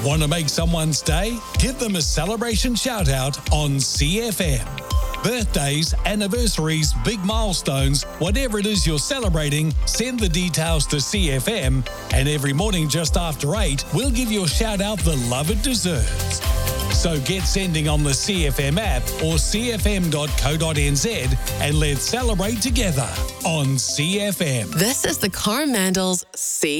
Want to make someone's day? Give them a celebration shout out on CFM. Birthdays, anniversaries, big milestones, whatever it is you're celebrating, send the details to CFM, and every morning just after 8, we'll give you a shout out the love it deserves. So get sending on the CFM app or cfm.co.nz and let's celebrate together on CFM. This is the Coromandels